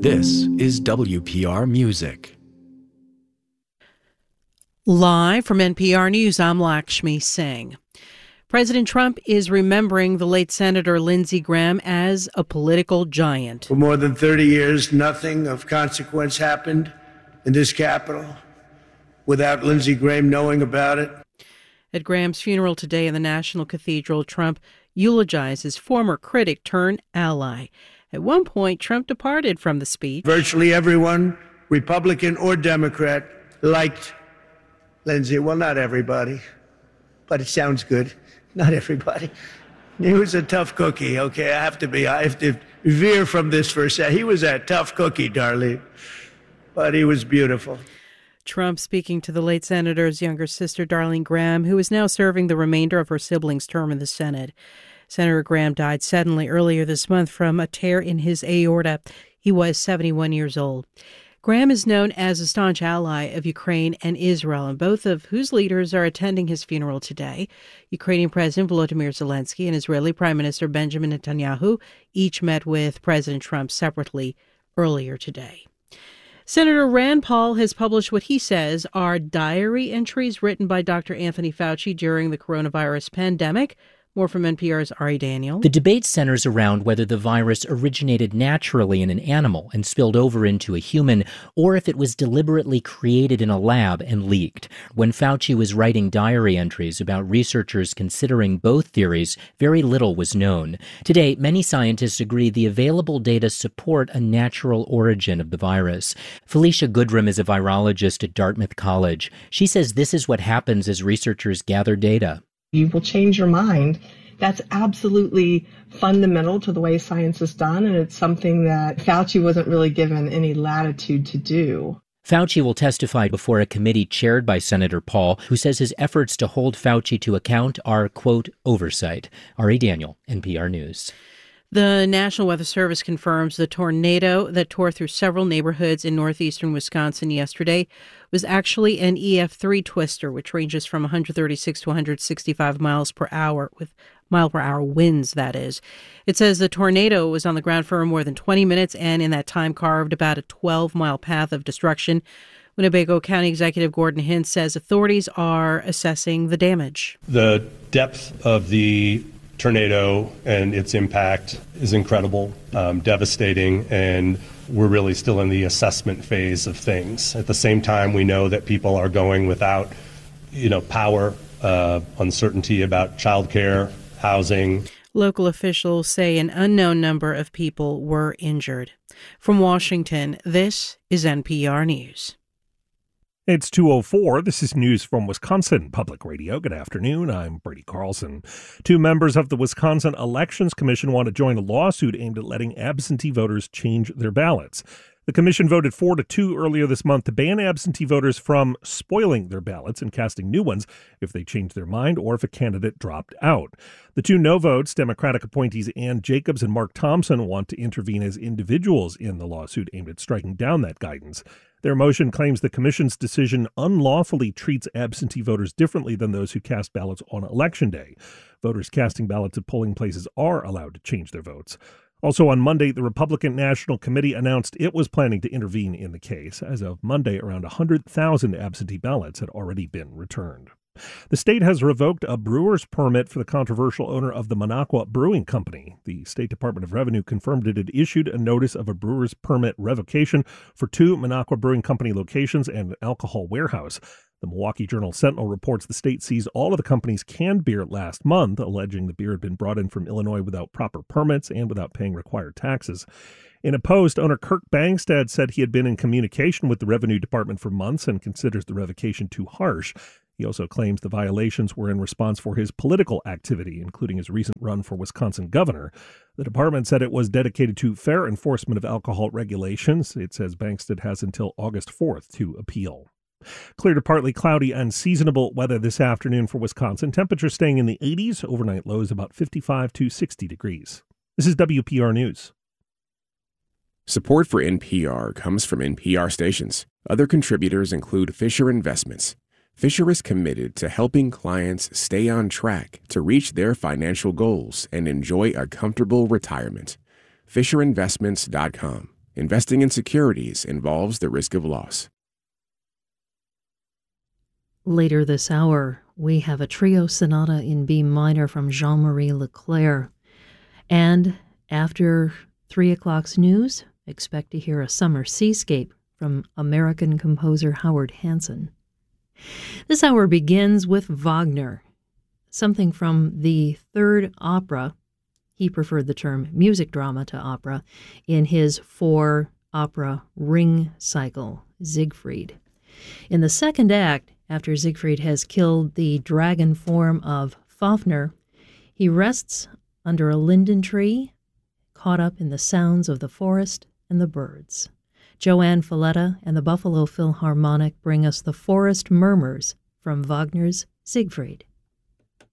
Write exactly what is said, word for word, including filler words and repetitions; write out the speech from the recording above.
This is W P R Music. Live from N P R News, I'm Lakshmi Singh. President Trump is remembering the late Senator Lindsey Graham as a political giant. For more than thirty years, nothing of consequence happened in this Capitol without Lindsey Graham knowing about it. At Graham's funeral today in the National Cathedral, Trump eulogized his former critic turned ally. At one point, Trump departed from the speech. Virtually everyone, Republican or Democrat, liked Lindsey. Well, not everybody, but it sounds good. Not everybody. He was a tough cookie, okay? I have to be, I have to veer from this for a second. He was a tough cookie, darling, but he was beautiful. Trump speaking to the late senator's younger sister, Darlene Graham, who is now serving the remainder of her siblings' term in the Senate. Senator Graham died suddenly earlier this month from a tear in his aorta. He was seventy-one years old. Graham is known as a staunch ally of Ukraine and Israel, and both of whose leaders are attending his funeral today. Ukrainian President Volodymyr Zelensky and Israeli Prime Minister Benjamin Netanyahu each met with President Trump separately earlier today. Senator Rand Paul has published what he says are diary entries written by Doctor Anthony Fauci during the coronavirus pandemic. More from N P R's Ari Daniel. The debate centers around whether the virus originated naturally in an animal and spilled over into a human, or if it was deliberately created in a lab and leaked. When Fauci was writing diary entries about researchers considering both theories, very little was known. Today, many scientists agree the available data support a natural origin of the virus. Felicia Goodrum is a virologist at Dartmouth College. She says this is what happens as researchers gather data. You will change your mind. That's absolutely fundamental to the way science is done, and it's something that Fauci wasn't really given any latitude to do. Fauci will testify before a committee chaired by Senator Paul, who says his efforts to hold Fauci to account are, quote, oversight. Ari Daniel, N P R News. The National Weather Service confirms the tornado that tore through several neighborhoods in northeastern Wisconsin yesterday was actually an E F three twister, which ranges from one hundred thirty-six to one hundred sixty-five miles per hour, with mile per hour winds, that is. It says the tornado was on the ground for more than twenty minutes and in that time carved about a twelve-mile path of destruction. Winnebago County Executive Gordon Hintz says authorities are assessing the damage. The depth of the tornado and its impact is incredible, um, devastating, and we're really still in the assessment phase of things. At the same time, we know that people are going without, you know, power, uh, uncertainty about childcare, housing. Local officials say an unknown number of people were injured. From Washington, this is N P R News. It's two oh four. This is news from Wisconsin Public Radio. Good afternoon. I'm Brady Carlson. Two members of the Wisconsin Elections Commission want to join a lawsuit aimed at letting absentee voters change their ballots. The commission voted four to two earlier this month to ban absentee voters from spoiling their ballots and casting new ones if they change their mind or if a candidate dropped out. The two no votes, Democratic appointees Ann Jacobs and Mark Thompson, want to intervene as individuals in the lawsuit aimed at striking down that guidance. Their motion claims the commission's decision unlawfully treats absentee voters differently than those who cast ballots on Election Day. Voters casting ballots at polling places are allowed to change their votes. Also on Monday, the Republican National Committee announced it was planning to intervene in the case. As of Monday, around one hundred thousand absentee ballots had already been returned. The state has revoked a brewer's permit for the controversial owner of the Minocqua Brewing Company. The State Department of Revenue confirmed it had issued a notice of a brewer's permit revocation for two Minocqua Brewing Company locations and an alcohol warehouse. The Milwaukee Journal-Sentinel reports the state seized all of the company's canned beer last month, alleging the beer had been brought in from Illinois without proper permits and without paying required taxes. In a post, owner Kirk Bangstad said he had been in communication with the Revenue Department for months and considers the revocation too harsh. He also claims the violations were in response for his political activity, including his recent run for Wisconsin governor. The department said it was dedicated to fair enforcement of alcohol regulations. It says Bangstad has until August fourth to appeal. Clear to partly cloudy and seasonable weather this afternoon for Wisconsin. Temperatures staying in the eighties, overnight lows about fifty-five to sixty degrees. This is W P R News. Support for N P R comes from N P R stations. Other contributors include Fisher Investments. Fisher is committed to helping clients stay on track to reach their financial goals and enjoy a comfortable retirement. Fisher Investments dot com. Investing in securities involves the risk of loss. Later this hour, we have a trio sonata in B minor from Jean-Marie Leclerc. And after three o'clock's news, expect to hear a summer seascape from American composer Howard Hanson. This hour begins with Wagner, something from the third opera. He preferred the term music drama to opera in his four-opera Ring cycle, Siegfried. In the second act, after Siegfried has killed the dragon form of Fafnir, he rests under a linden tree, caught up in the sounds of the forest and the birds. Joanne Falletta and the Buffalo Philharmonic bring us the Forest Murmurs from Wagner's Siegfried.